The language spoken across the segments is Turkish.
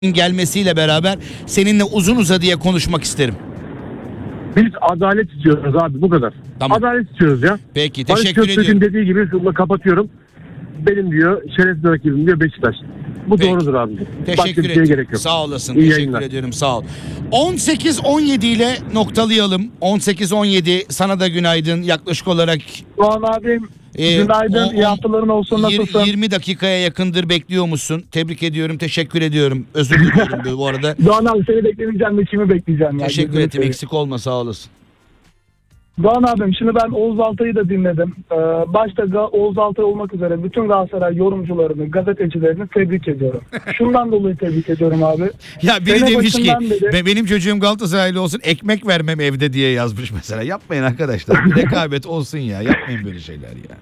gelmesiyle beraber seninle uzun uzadıya konuşmak isterim. Biz adalet istiyoruz abi, bu kadar. Tamam. Adalet istiyoruz ya. Peki, Barış teşekkür Köstürk'ün ediyorum. dediği gibi şunu kapatıyorum. Benim diyor şerefsiz rakibim diyor Beşiktaş. Bu Peki. doğrudur abi. Başka Teşekkür bir şeye ederim. gerek yok. Sağ olasın. İyi Teşekkür yayınlar. ediyorum. Sağ ol. 18-17 ile noktalayalım. 18-17 sana da günaydın. Yaklaşık olarak Doğan abim günaydın, iyi haftaların olsun, nasılsın? 20 dakikaya yakındır bekliyor musun? Tebrik ediyorum. Teşekkür ediyorum. Özür diliyorum bu arada. Doğan abi seni beklemeyeceğim de kimi bekleyeceğim ya. Teşekkür Gözünü ederim. seveyim. Eksik olma, sağ olasın. Doğan abim şimdi ben Oğuz Altay'ı da dinledim. Başta Oğuz Altay olmak üzere bütün Galatasaray yorumcularını, gazetecilerini tebrik ediyorum. Şundan dolayı tebrik ediyorum abi. Ya biri Sene demiş ki başından beri- benim çocuğum Galatasaraylı olsun, ekmek vermem evde diye yazmış mesela. Yapmayın arkadaşlar. Bir rekabet olsun ya. Yapmayın böyle şeyler ya.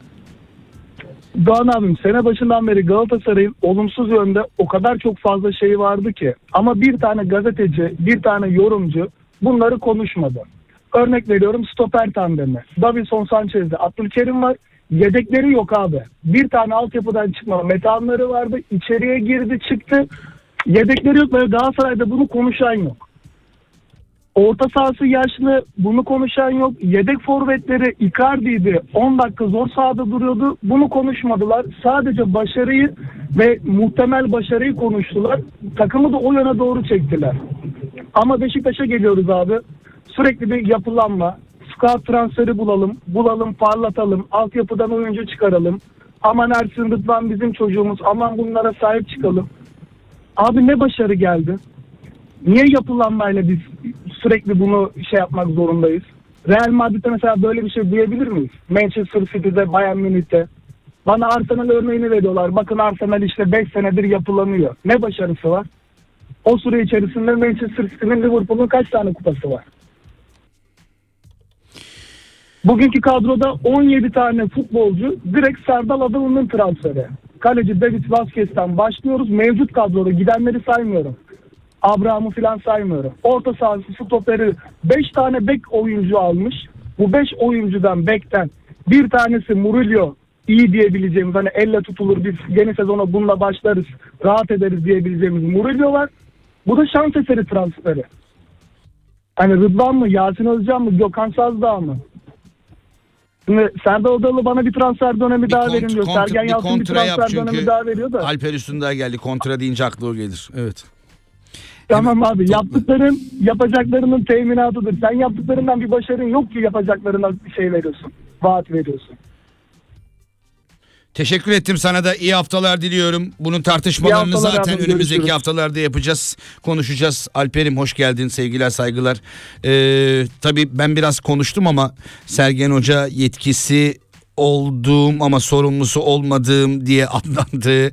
Doğan abim sene başından beri Galatasaray'ın olumsuz yönde o kadar çok fazla şeyi vardı ki. Ama bir tane gazeteci, bir tane yorumcu bunları konuşmadı. Örnek veriyorum, stoper tandemi. Davinson Sanchez'de Abdülkerim var. Yedekleri yok abi. Bir tane altyapıdan çıkma metanları vardı. İçeriye girdi çıktı. Yedekleri yok ve Galatasaray'da bunu konuşan yok. Orta sahası yaşlı, bunu konuşan yok. Yedek forvetleri Icardi'ydi. 10 dakika zor sahada duruyordu. Bunu konuşmadılar. Sadece başarıyı ve muhtemel başarıyı konuştular. Takımı da o yöne doğru çektiler. Ama Beşiktaş'a geliyoruz abi. Sürekli bir yapılanma. Scout transferi bulalım, parlatalım. Altyapıdan oyuncu çıkaralım. Aman Ersin Rıdvan bizim çocuğumuz. Aman bunlara sahip çıkalım. Abi ne başarı geldi? Niye yapılanmayla biz sürekli bunu yapmak zorundayız? Real Madrid'de mesela böyle bir şey diyebilir miyiz? Manchester City'de, Bayern Münih'te. Bana Arsenal örneğini veriyorlar. Bakın Arsenal işte 5 senedir yapılanıyor. Ne başarısı var? O süre içerisinde Manchester City'nin, Liverpool'un kaç tane kupası var? Bugünkü kadroda 17 tane futbolcu direkt Serdal Adalı'nın transferi. Kaleci David Vazquez'ten başlıyoruz. Mevcut kadroda gidenleri saymıyorum. Abraham'ı falan saymıyorum. Orta sahası, stoperi 5 tane bek oyuncu almış. Bu 5 oyuncudan, bekten bir tanesi Murillo, iyi diyebileceğimiz, hani elle tutulur, biz yeni sezona bununla başlarız, rahat ederiz diyebileceğimiz Murillo var. Bu da şans eseri transferi. Hani Rıdvan mı, Yasin Özcan mı, Gökhan Sazdağ mı? Şimdi Serdar Adalı bana bir transfer dönemi daha verin diyor. Sergen Yalçın bir transfer dönemi daha veriyor da. Alper Üstündağ geldi. Kontra deyince aklı o gelir. Evet. Tamam abi, yaptıkların yapacaklarının teminatıdır. Sen yaptıklarından bir başarın yok ki yapacaklarına şey veriyorsun. Vaat veriyorsun. Teşekkür ettim, sana da iyi haftalar diliyorum. Bunun tartışmalarını İyi haftalar zaten abi, önümüzdeki görüşürüz. haftalarda yapacağız, konuşacağız. Alper'im hoş geldin, sevgiler saygılar. Tabii ben biraz konuştum ama Sergen Hoca yetkisi olduğum ama sorumlusu olmadığım diye adlandı.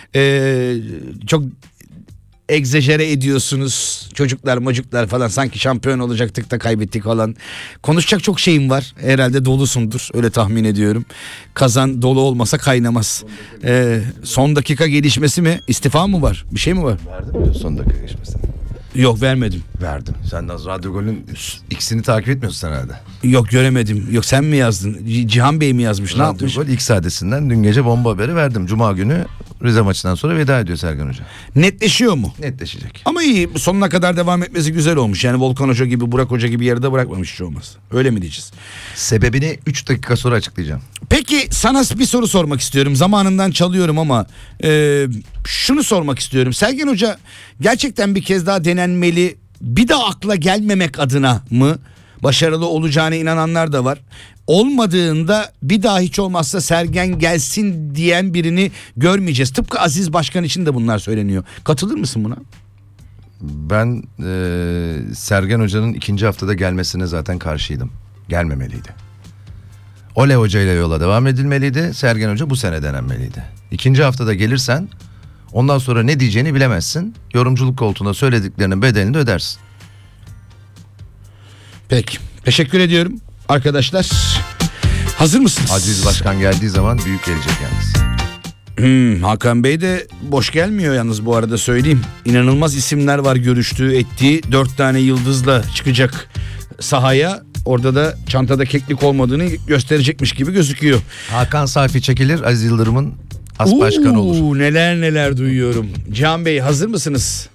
Çok egzajere ediyorsunuz, çocuklar falan, sanki şampiyon olacaktık da kaybettik falan. Konuşacak çok şeyim var, herhalde dolusundur, öyle tahmin ediyorum. Kazan dolu olmasa kaynamaz. Son dakika gelişmesi mi, istifa mı var, bir şey mi var? Verdin mi son dakika geçmesini? Yok, vermedim. Verdim. Sen az Radyo Gol'ün X'ini takip etmiyorsun herhalde. Yok, göremedim. Yok, sen mi yazdın, Cihan Bey mi yazmış, ne Radyo yapmış? Gol X adresinden dün gece bomba haberi verdim. Cuma günü Rize maçından sonra veda ediyor Sergen Hoca. Netleşiyor mu? Netleşecek. Ama iyi, sonuna kadar devam etmesi güzel olmuş. Yani Volkan Hoca gibi, Burak Hoca gibi yarıda bırakmamış hiç olmaz. Öyle mi diyeceğiz? Sebebini 3 dakika sonra açıklayacağım. Peki sana bir soru sormak istiyorum. Zamanından çalıyorum ama şunu sormak istiyorum. Sergen Hoca gerçekten bir kez daha denenmeli, bir daha akla gelmemek adına mı? Başarılı olacağına inananlar da var. Olmadığında bir daha hiç olmazsa Sergen gelsin diyen birini görmeyeceğiz. Tıpkı Aziz Başkan için de bunlar söyleniyor. Katılır mısın buna? Ben Sergen Hoca'nın 2. haftada gelmesine zaten karşıydım. Gelmemeliydi. Ole Hoca ile yola devam edilmeliydi. Sergen Hoca bu sene denenmeliydi. 2. haftada gelirsen ondan sonra ne diyeceğini bilemezsin. Yorumculuk koltuğunda söylediklerinin bedelini ödersin. Peki. Teşekkür ediyorum arkadaşlar. Hazır mısınız? Aziz Başkan geldiği zaman büyük gelecek yalnız. Hakan Bey de boş gelmiyor yalnız, bu arada söyleyeyim. İnanılmaz isimler var görüştüğü ettiği. 4 tane yıldızla çıkacak sahaya. Orada da çantada keklik olmadığını gösterecekmiş gibi gözüküyor. Hakan Safi çekilir, Aziz Yıldırım'ın As başkan olur. Neler neler duyuyorum. Can Bey hazır mısınız?